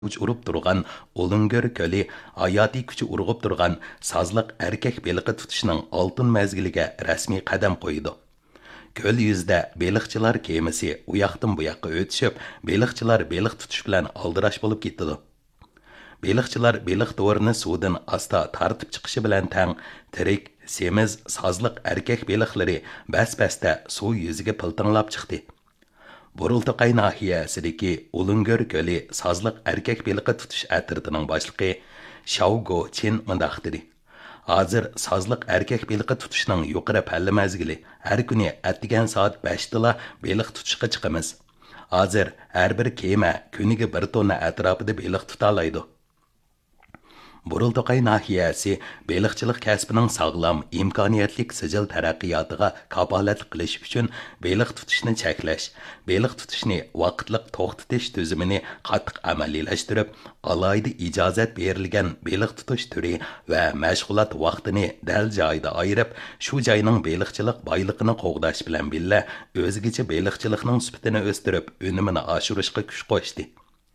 kuch urib turgan Olungör Kölü hayati kuchi urg'ib turgan sazliq erkak beliqi tutishning oltin mezgiliga rasmiy qadam qo'ydi. Köl yüzdə beliqchilar kemisi u yoqdan bu yoqqa o'tishib, beliqchilar beliq tutish bilan aldirash bo'lib ketdi. Beliqchilar beliq to'rini suvdan asta tartib chiqishi bilan tang tirik, semiz, sazliq erkak beliqlari bas-basda suv yuziga piltinglab chiqdi. Burultoqay nahiyasidagi Ulungör Kölü sazliq erkak beliqi tutish atritining boshlig'i Xiaogo Chin mundaq dedi. Hozir sazliq erkak beliqi tutishning yuqori palla mazgili har kuni atdigan soat 5 dala beliq tutishga chiqamiz. Hozir har bir kema kuniga 1 tonna atrofida beliq tuta oladi. Burultoqay nahiyasi beliqchilik kasbining sog'lom, imkoniyatli sijil taraqqiyotiga kafolat qilish uchun beliq tutishni cheklash, beliq tutishni vaqtliq to'xtatish tuzumini qattiq amaliylashtirib, alohida ijozat berilgan beliq tutish turi va mashg'ulot vaqtini dal joyida ayirib, shu joyning beliqchilik boyligini qo'g'dash bilan billa o'zgacha beliqchilikning sifatini o'stirib, unumini oshirishga kuch qo'shdi.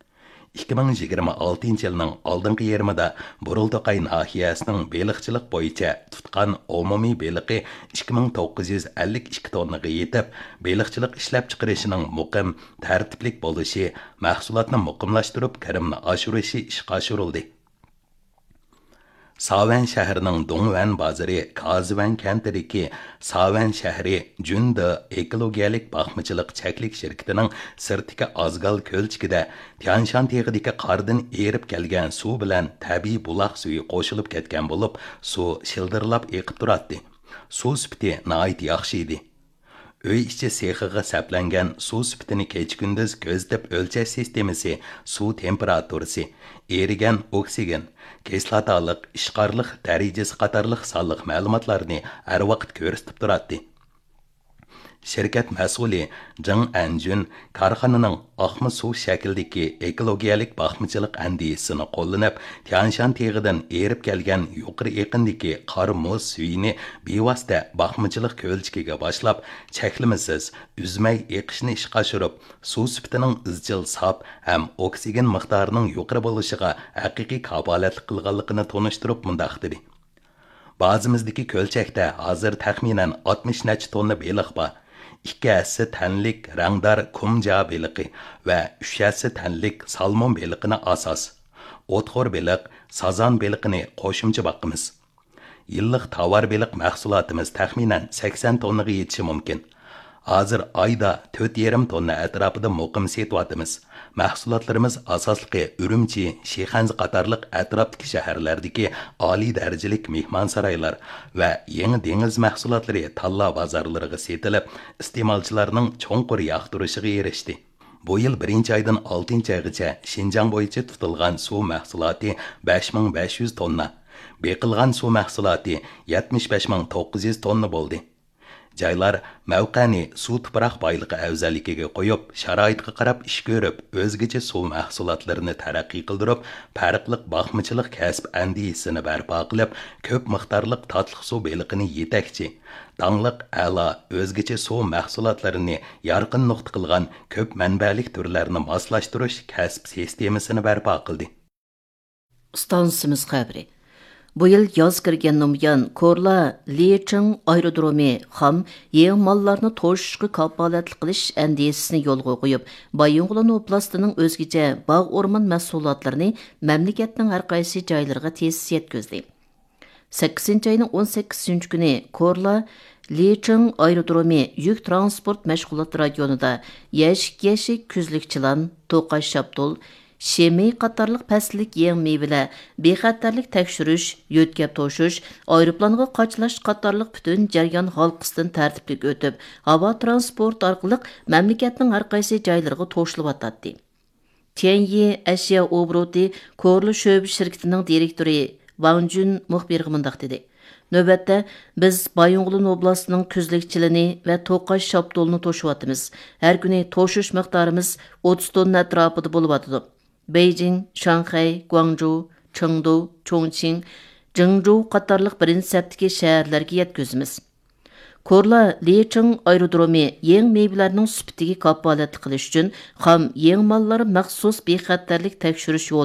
2026 yılının aldınqı yarımida Burultoqay nahiyasining beliqchilik bo'yicha tutqan umumiy beliqi 2952 tonnaga yetib, beliqchilik ishlab chiqarishining muqim, tartiblik bo'lishi, mahsulotni muqimlashtirib, kirimni oshirishi ishga oshirildi. Savan shahrining Dongwan bozori Kazivan kentidagi Savan shahri Junda ekologiyalik baxmachilik cheklik shirkatining sirtiki Azgal ko'lchikida Tianshan teg'idagi qardan erib kelgan suv bilan tabiiy buloq suvi qo'shilib ketgan bo'lib, suv shildirlab eqib turadi. Suv sifati nihoyat yaxshi edi. Öy içi sexiga saplangan suv sifatini kecha-kunduz ko'zlab o'lchash sistemasi, suv temperaturasi, erigan oksigen, kislotalik, ishqorlik darajasi qatorliq sonliq ma'lumotlarni har vaqt ko'rsatib turadi. Şirket mas'uli Jing Anjun korxonaning oqma suv shaklidagi ekologiyalik baxmachilik andisini qo'llanib, Tianshan teg'idan erib kelgan yuqori eqindagi qor muz suvini bevosita baxmachilik ko'lchikiga boshlab, cheklimisiz uzmay eqishni ishga oshirib, suv sifatining izchil sof ham oksigen miqdorining yuqori bo'lishiga haqiqiy kafolatlik qilganligini tonishtirib mundaq dedi. Bazimizdagi ko'lchakda hozir taxminan 60 necha tonna beliq bor. 2 tanlik rangdar kumja beliqi va 3 tanlik salmon beliqini asos. O'txo'r beliq, sazan beliqini qo'shimcha boqimiz. Yillik tovar beliq mahsulotimiz taxminan 80 tonnaga yetishi mumkin. Hozir oyda 4,5 tonna atrofida muqim setyapmiz. Mahsulotlarimiz asosliqi Urumchi, Shixanzi qatorliq atrofdagi shaharlardagi oliy darajalik mehmonsaroylar va yangi dengiz mahsulotlari tanlov bozorlariga setilib, iste'molchilarning cho'nqur yoqtirishiga erishdi. Bu yil 1-oydan 6-oygacha Xinjiang bo'yicha tutilgan suv mahsuloti 5500 tonna, beqilgan suv mahsuloti 75900 tonna bo'ldi. Joylar mavqani suv tuproq boyligi afzalligiga qo'yib, sharoitga qarab ish ko'rib, o'zgacha suv mahsulotlarini taraqqiy qildirib, farqli baxmachilik kasb andisini barpo qilib, ko'p miqdorli tatliq suv beliqini yetakchi, dangliq a'lo o'zgacha suv mahsulotlarini yorqin nuqta qilgan ko'p manbalik turlarni moslashtirish kasb sistemasini barpo qildi. Stansimiz xabari. Bu yil yoz kirgandan buyon Korla Licheng aerodromi ham yeng mallarni to'shishga kafolatlik qilish andisini yo'lga qo'yib, Bayonqulon oblastining o'zgacha bog' o'rmon mahsulotlarini mamlakatning har qaysi joylariga tez yetkazdi. 8-oyning 18-kuni Korla Licheng aerodromi yuk transport mashg'ulot rayonida yashik kuzlik chilan, to'qash shaptul, Şemi qatarlıq pəslik yeng meyveler, bexatarlik tekşürüş, yötkep toşuş, aeroplanga qaçlaş qatarlıq bütün jaryan halqısından tərtiblik ötüb, hava transport arqılıq məmləkətnin hər qaysı joylarına toşulub atatdı. Tianyi Əşya Obroti Korlu Şöbə şirkətinin direktori Wang Jun muxbirə mındaq dedi. Növbətdə biz Bayonqulon oblastının küzlükçilini və toqaş şapdolunu toşuvatımız. Hər günü toşuş miqdarımız 30 tonna ətrafıda bulub atıdıq. Beijing, Şanghay, Guangzhou, Chengdu, Chongqing, Zhengzhou qatarlıq birinci səptiki şəhərlərə yetközümüz. Korla Licheng aerodromi yeng meyvelerning süpitiga kapolatlik qilish uchun xam yeng mallar maxsus bexatarlik tekshirish